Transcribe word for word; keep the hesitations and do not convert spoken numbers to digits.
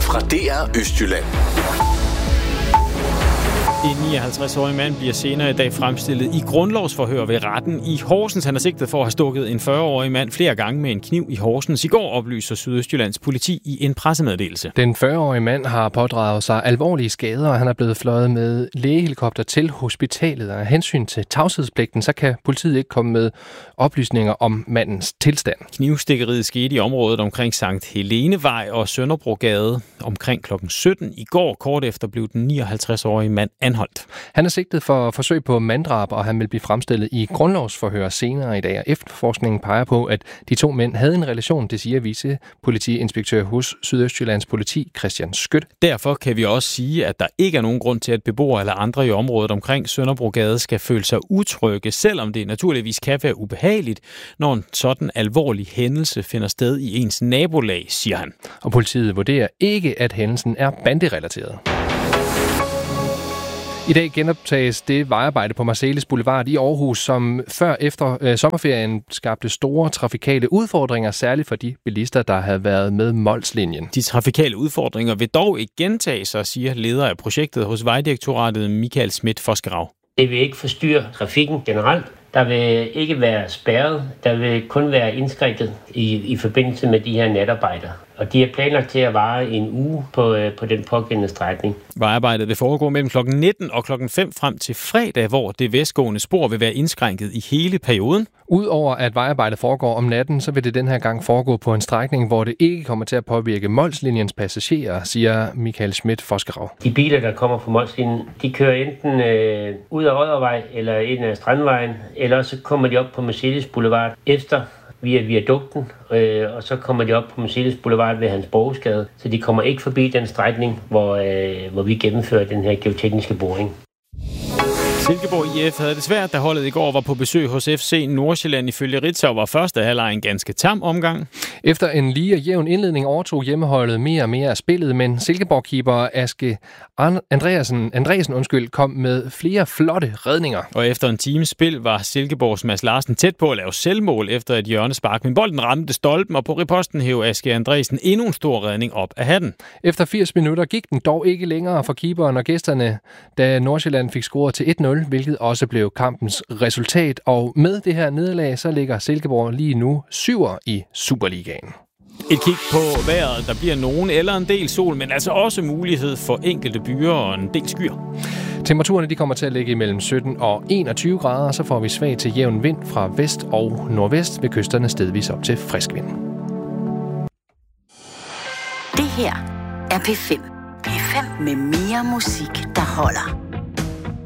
fra D R Østjylland. En nioghalvtreds-årig mand bliver senere i dag fremstillet i grundlovsforhør ved retten i Horsens. Han er sigtet for at have stukket en fyrre-årig mand flere gange med en kniv i Horsens. I går oplyser Sydøstjyllands politi i en pressemeddelelse. Den fyrre-årige mand har pådraget sig alvorlige skader, og han er blevet fløjet med lægehelikopter til hospitalet. Og af hensyn til tavshedspligten, så kan politiet ikke komme med oplysninger om mandens tilstand. Knivstikkeriet skete i området omkring Sankt Helenevej og Sønderbrogade omkring klokken sytten. I går, kort efter, blev den nioghalvtreds-årige mand anholdt. Han er sigtet for forsøg på manddrab, og han vil blive fremstillet i grundlovsforhør senere i dag. Efterforskningen peger på, at de to mænd havde en relation, det siger vicepolitiinspektør hos Sydøstjyllands politi, Christian Skødt. Derfor kan vi også sige, at der ikke er nogen grund til, at beboere eller andre i området omkring Sønderbrogade skal føle sig utrygge, selvom det naturligvis kan være ubehageligt, når en sådan alvorlig hændelse finder sted i ens nabolag, siger han. Og politiet vurderer ikke, at hændelsen er banderelateret. I dag genoptages det vejarbejde på Marselis Boulevard i Aarhus, som før efter øh, sommerferien skabte store trafikale udfordringer, særligt for de bilister, der havde været med Molslinjen. De trafikale udfordringer vil dog ikke gentage sig, siger leder af projektet hos Vejdirektoratet, Michael Schmidt-Fosgerau. Det vil ikke forstyrre trafikken generelt. Der vil ikke være spærret. Der vil kun være indskrænket i, i forbindelse med de her natarbejder. Og de er planlagt til at vare en uge på, øh, på den pågældende strækning. Vejarbejdet vil foregå mellem klokken nitten og klokken fem frem til fredag, hvor det vestgående spor vil være indskrænket i hele perioden. Udover at vejarbejdet foregår om natten, så vil det den her gang foregå på en strækning, hvor det ikke kommer til at påvirke Molslinjens passagerer, siger Michael Schmidt-Fosgerau. De biler, der kommer på Molslinjen, de kører enten øh, ud af Oddervej eller ind ad Strandvejen, eller så kommer de op på Marselis Boulevard efter via viadukten, øh, og så kommer de op på Marselis Boulevard ved Hans Borgsgade, så de kommer ikke forbi den strækning, hvor, øh, hvor vi gennemfører den her geotekniske boring. Silkeborg I F havde det svært, da holdet i går var på besøg hos F C Nordsjælland. Ifølge Ritzau var første halvleg en ganske tam omgang. Efter en lige og jævn indledning overtog hjemmeholdet mere og mere af spillet, men Silkeborg-keeper Aske Andreasen, Andreasen undskyld, kom med flere flotte redninger. Og efter en times spil var Silkeborgs Mads Larsen tæt på at lave selvmål efter et hjørnespark, men bolden ramte stolpen, og på riposten hæv Aske Andreasen endnu en stor redning op af hatten. Efter firs minutter gik den dog ikke længere for keeperen og gæsterne, da Nordsjælland fik scoret til et nul, hvilket også blev kampens resultat. Og med det her nederlag, så ligger Silkeborg lige nu syver i Superligaen. Et kig på vejret. Der bliver nogen eller en del sol, men altså også mulighed for enkelte byer og en del skyer. Temperaturerne de kommer til at ligge imellem sytten og enogtyve grader, så får vi svag til jævn vind fra vest og nordvest ved kysterne stedvis op til frisk vind. Det her er P fem. P fem med mere musik, der holder.